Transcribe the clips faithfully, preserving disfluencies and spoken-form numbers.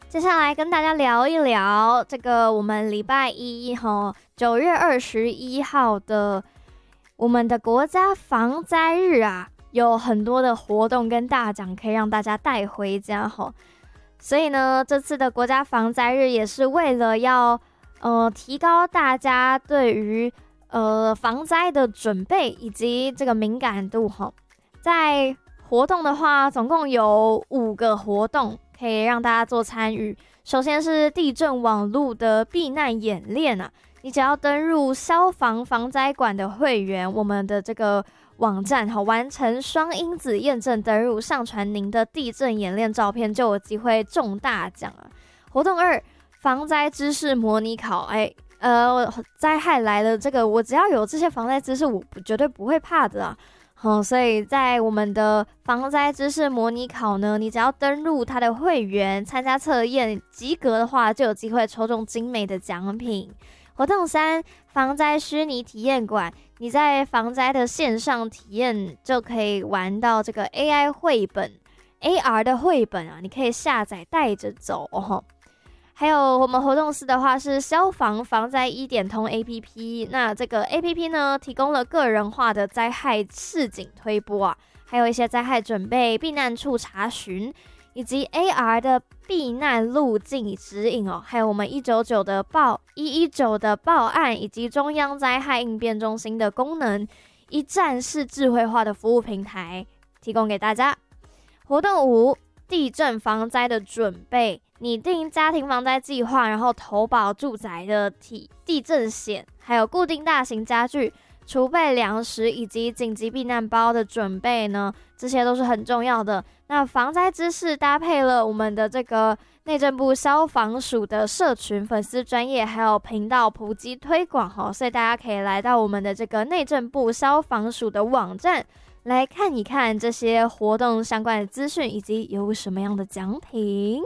接下来跟大家聊一聊这个我们礼拜一哈，九月二十一号的我们的国家防灾日啊，有很多的活动跟大奖可以让大家带回家哈。所以呢，这次的国家防灾日也是为了要呃提高大家对于呃防灾的准备以及这个敏感度哈。在活动的话，总共有五个活动可以让大家做参与。首先是地震网路的避难演练啊，你只要登入消防防灾馆的会员，我们的这个网站哈，完成双因子验证登入，上传您的地震演练照片，就有机会中大奖啊。活动二，防灾知识模拟考，哎，呃，灾害来了，这个我只要有这些防灾知识，我绝对不会怕的啊。好、嗯，所以在我们的防灾知识模拟考呢，你只要登入它的会员，参加测验，及格的话，就有机会抽中精美的奖品。活动三，防灾虚拟体验馆，你在防灾的线上体验就可以玩到这个 A I 绘本、A R 的绘本啊，你可以下载带着走哦。还有我们活动四的话是消防防灾一点通 A P P， 那这个 A P P 呢提供了个人化的灾害示警推播啊，还有一些灾害准备、避难处查询，以及 A R 的避难路径指引哦，还有我们一九九的报一一九的报案，以及中央灾害应变中心的功能，一站式智慧化的服务平台提供给大家。活动五，地震防灾的准备，拟定家庭防灾计划，然后投保住宅的体地震险，还有固定大型家具、储备粮食以及紧急避难包的准备呢，这些都是很重要的。那防灾知识搭配了我们的这个内政部消防署的社群粉丝专业，还有频道普及推广哈，所以大家可以来到我们的这个内政部消防署的网站来看一看这些活动相关的资讯，以及有什么样的奖品。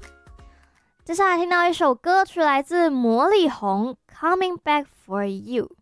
接下来听到一首歌曲，来自魔力红《Coming Back for You》。